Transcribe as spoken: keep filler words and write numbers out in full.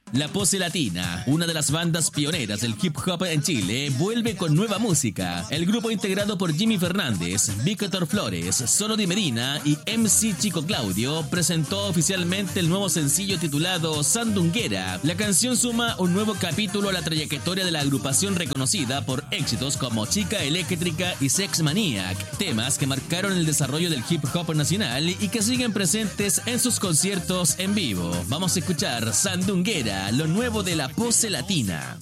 La Pose Latina, una de las bandas pioneras del hip hop en Chile, vuelve con nueva música. El grupo integrado por Jimmy Fernández, Víctor Flores, Solo Di Medina y M C Chico Claudio presentó oficialmente el nuevo sencillo titulado Sandunguera. La canción suma un nuevo capítulo a la trayectoria de la agrupación reconocida por éxitos como Chica Eléctrica y Sex Maniac, temas que marcaron el desarrollo del hip hop nacional y que siguen presentes en sus conciertos en vivo. Vamos a escuchar Sandunguera, lo nuevo de La Pose Latina.